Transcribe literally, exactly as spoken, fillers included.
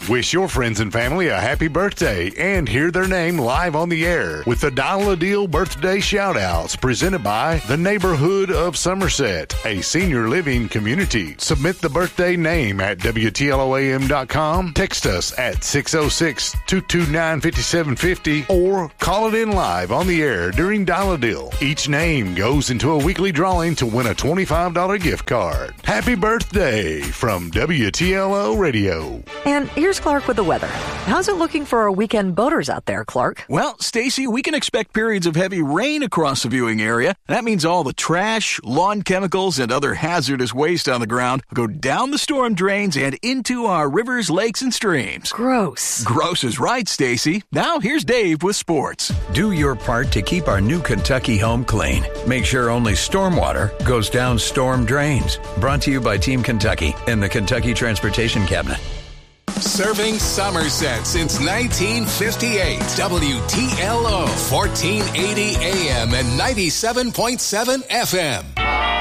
Wish your friends and family a happy birthday and hear their name live on the air with the Dial a Deal birthday shout-outs presented by the Neighborhood of Somerset, a senior living community. Submit the birthday name at W T L O A M dot com, text us at six oh six, two two nine, five seven five oh, or call it in live on the air during Dial a Deal. Each name goes into a weekly drawing to win a twenty-five dollars gift card. Happy birthday from W T L O Radio. And here's Clark with the weather. How's it looking for our weekend boaters out there, Clark? Well, Stacy, we can expect periods of heavy rain across the viewing area. That means all the trash, lawn chemicals, and other hazardous waste on the ground will go down the storm drains and into our rivers, lakes, and streams. Gross. Gross is right, Stacy. Now here's Dave with sports. Do your part to keep our new Kentucky home clean. Make sure only stormwater goes down storm drains. Brought to you by Team Kentucky and the Kentucky Transportation Cabinet. Serving Somerset since nineteen fifty-eight. W T L O, fourteen eighty A M and ninety-seven point seven F M.